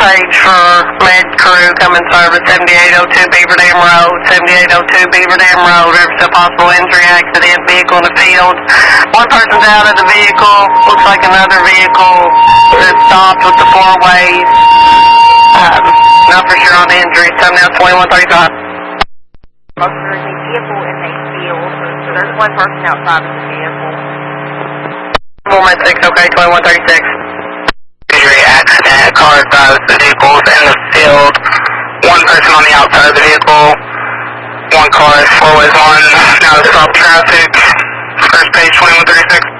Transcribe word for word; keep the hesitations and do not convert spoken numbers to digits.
page for med crew coming service seventy-eight oh two Beaver Dam Road, seventy-eight oh two Beaver Dam Road. There's a possible injury accident, vehicle in the field. One person's out of the vehicle. Looks like another vehicle that stopped with the four ways. Um, not for sure on the injury. Time now twenty-one thirty-five. There's a vehicle in the field, so there's one person outside of the vehicle. four med six, okay, twenty-one thirty-six. Injury accident, car drives the vehicles in the field. One person on the outside of the vehicle. One car is four ways on. Now to stop traffic. First page twenty-one thirty-six.